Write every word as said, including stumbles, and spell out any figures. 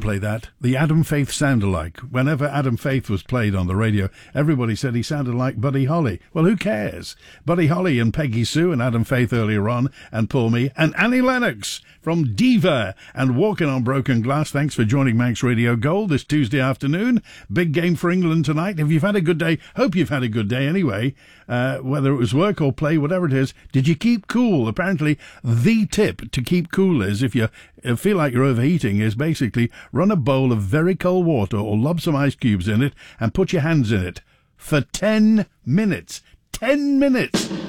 play that. The Adam Faith sound-alike. Whenever Adam Faith was played on the radio, everybody said he sounded like Buddy Holly. Well, who cares? Buddy Holly and Peggy Sue and Adam Faith earlier on, and Paul Me, and Annie Lennox from Diva and Walking on Broken Glass. Thanks for joining Manx Radio Gold this Tuesday afternoon. Big game for England tonight. If you've had a good day, hope you've had a good day anyway, uh, whether it was work or play, whatever it is. Did you keep cool? Apparently, the tip to keep cool is, if you feel like you're overheating, is basically run a bowl of very cold water or lob some ice cubes in it and put your hands in it for ten minutes. ten minutes!